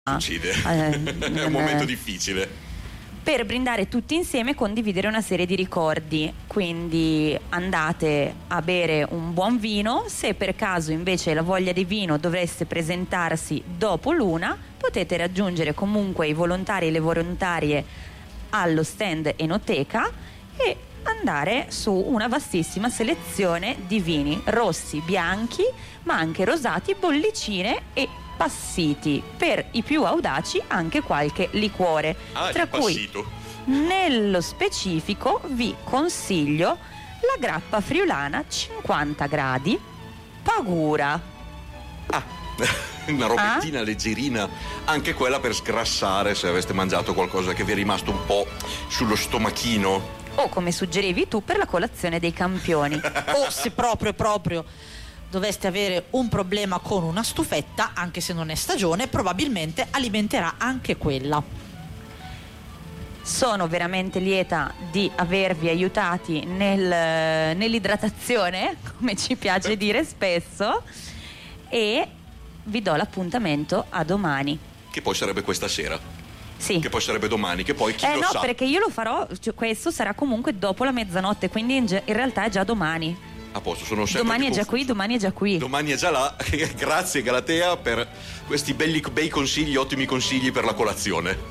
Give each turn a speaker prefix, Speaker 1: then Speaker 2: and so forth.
Speaker 1: Succede. È un momento difficile.
Speaker 2: Per brindare tutti insieme e condividere una serie di ricordi. Quindi andate a bere un buon vino. Se per caso invece la voglia di vino dovreste presentarsi dopo l'una, potete raggiungere comunque i volontari e le volontarie allo stand enoteca e andare su una vastissima selezione di vini rossi, bianchi, ma anche rosati, bollicine e passiti. Per i più audaci anche qualche liquore, tra cui nello specifico vi consiglio la grappa friulana 50 gradi Pagura.
Speaker 1: Una robettina leggerina, anche quella per sgrassare se aveste mangiato qualcosa che vi è rimasto un po' sullo stomachino,
Speaker 2: o come suggerivi tu per la colazione dei campioni.
Speaker 3: O se proprio doveste avere un problema con una stufetta, anche se non è stagione, probabilmente alimenterà anche quella.
Speaker 2: Sono veramente lieta di avervi aiutati nell'idratazione, come ci piace dire spesso, e vi do l'appuntamento a domani.
Speaker 1: Che poi sarebbe questa sera.
Speaker 2: Sì.
Speaker 1: Che poi sarebbe domani, che poi chi lo sa.
Speaker 2: No, perché io lo farò, cioè, questo sarà comunque dopo la mezzanotte, quindi in realtà è già domani.
Speaker 1: A posto, sono sempre
Speaker 2: domani è già qui, domani è già qui.
Speaker 1: Domani è già là. Grazie Galatea per questi bei consigli, ottimi consigli per la colazione.